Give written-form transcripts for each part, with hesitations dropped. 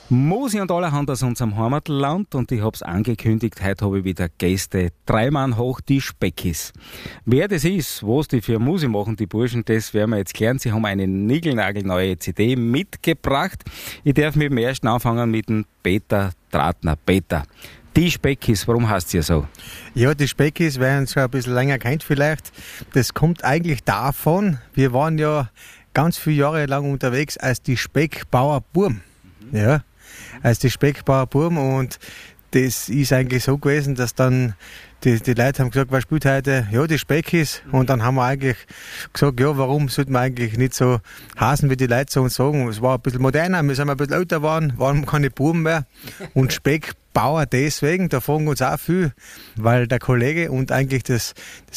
Musi und allerhand aus unserem Heimatland und ich hab's angekündigt, heute habe ich wieder Gäste. 3 Mann hoch, die Speckis. Wer das ist, was die für Musi machen, die Burschen, das werden wir jetzt klären. Sie haben eine niegelnagelneue CD mitgebracht. Ich darf mit dem ersten anfangen mit dem Peter Tratner. Peter, die Speckis, warum heißt ihr so? Ja, die Speckis, wer uns schon ein bisschen länger kennt vielleicht, das kommt eigentlich davon, wir waren ja ganz viele Jahre lang unterwegs als die Speckbauer Burm. Ja, als die Speckbauer Burm, und das ist eigentlich so gewesen, dass dann die Leute haben gesagt, wer spielt heute? Ja, die Speckis. Und dann haben wir eigentlich gesagt, ja, warum sollten wir eigentlich nicht so heißen, wie die Leute so uns sagen. Es war ein bisschen moderner, wir sind ein bisschen älter geworden, waren keine Buben mehr. Und Speckbauer deswegen, da fragen uns auch viel, weil der Kollege und eigentlich das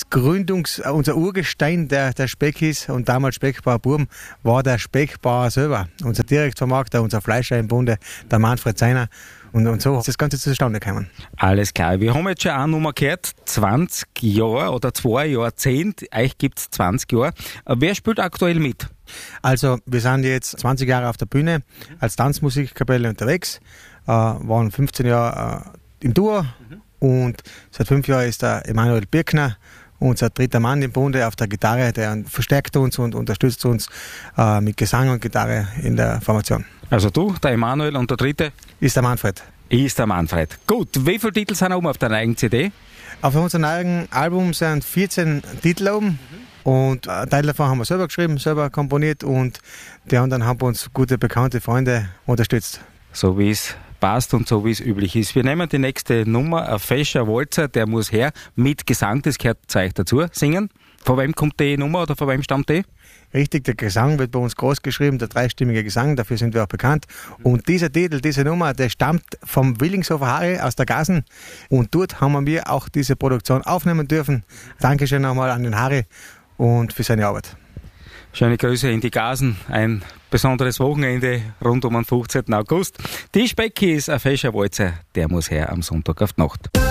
unser Urgestein der Speckis und damals Speckbauer Burm war der Speckbauer selber. Unser Direktvermarkter, unser Fleischer im Bunde, der Manfred Seiner. Und so ist das Ganze zustande gekommen. Alles klar. Wir haben jetzt schon eine Nummer gehört, 20 Jahre oder 2 Jahrzehnte. Euch gibt es 20 Jahre. Wer spielt aktuell mit? Also, wir sind jetzt 20 Jahre auf der Bühne als Tanzmusikkapelle unterwegs, waren 15 Jahre im Duo und seit 5 Jahren ist der Emanuel Birkner unser dritter Mann im Bunde auf der Gitarre, der verstärkt uns und unterstützt uns mit Gesang und Gitarre in der Formation. Also du, der Emanuel, und der dritte? Ist der Manfred. Ist der Manfred. Gut, wie viele Titel sind oben auf deiner eigenen CD? Auf unserem eigenen Album sind 14 Titel oben. Und einen Teil davon haben wir selber geschrieben, selber komponiert, und die anderen haben uns gute, bekannte Freunde unterstützt. So wie es passt und so wie es üblich ist. Wir nehmen die nächste Nummer, ein fescher Walzer, der muss her, mit Gesang, das gehört zu euch dazu, singen. Von wem kommt die Nummer oder von wem stammt die? Richtig, der Gesang wird bei uns groß geschrieben, der dreistimmige Gesang, dafür sind wir auch bekannt. Und dieser Titel, diese Nummer, der stammt vom Willingshofer Harry aus der Gasen, und dort haben wir auch diese Produktion aufnehmen dürfen. Dankeschön nochmal an den Harry und für seine Arbeit. Schöne Grüße in die Gasen, ein besonderes Wochenende rund um den 15. August. Die Speckis, ein fescher Walzer, der muss her am Sonntag auf die Nacht.